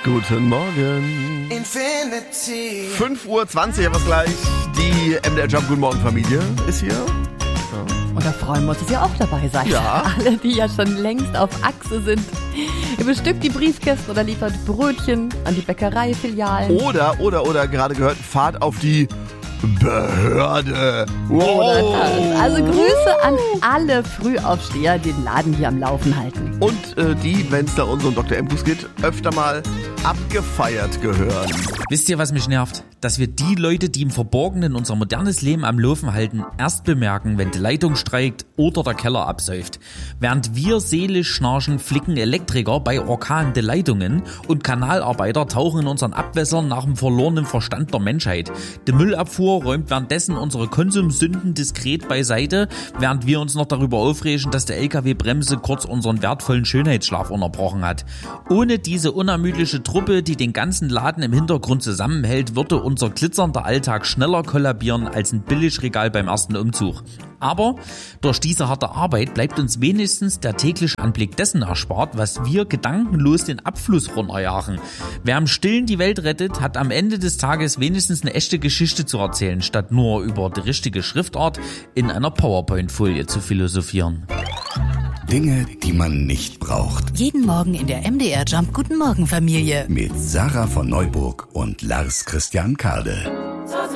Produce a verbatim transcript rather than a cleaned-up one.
Guten Morgen. Infinity. fünf Uhr zwanzig, aber gleich. Die M D R Jump Guten Morgen Familie ist hier. Ja. Und da freuen wir uns, dass ihr auch dabei seid. Ja. Alle, die ja schon längst auf Achse sind. Ihr bestückt die Briefkästen oder liefert Brötchen an die Bäckereifilialen. Oder, oder, oder, gerade gehört, fahrt auf die Behörde. Oder das. Also Grüße an alle Frühaufsteher, die den Laden hier am Laufen halten. Und äh, die, wenn es da unserem Doktor Embus geht, öfter mal abgefeiert gehören. Wisst ihr, was mich nervt? Dass wir die Leute, die im Verborgenen unser modernes Leben am Laufen halten, erst bemerken, wenn die Leitung streikt oder der Keller absäuft. Während wir seelisch schnarchen, flicken Elektriker bei Orkanen die Leitungen und Kanalarbeiter tauchen in unseren Abwässern nach dem verlorenen Verstand der Menschheit. Die Müllabfuhr räumt währenddessen unsere Konsumsünden diskret beiseite, während wir uns noch darüber aufregen, dass die L K W-Bremse kurz unseren wertvollen Schönheitsschlaf unterbrochen hat. Ohne diese unermüdliche Truppe, die den ganzen Laden im Hintergrund zusammenhält, würde unser glitzernder Alltag schneller kollabieren als ein Billigregal beim ersten Umzug. Aber durch diese harte Arbeit bleibt uns wenigstens der tägliche Anblick dessen erspart, was wir gedankenlos den Abfluss runterjagen. Wer im Stillen die Welt rettet, hat am Ende des Tages wenigstens eine echte Geschichte zu erzählen, statt nur über die richtige Schriftart in einer PowerPoint-Folie zu philosophieren. Dinge, die man nicht braucht. Jeden Morgen in der M D R Jump Guten Morgen Familie. Mit Sarah von Neuburg und Lars Christian Kade.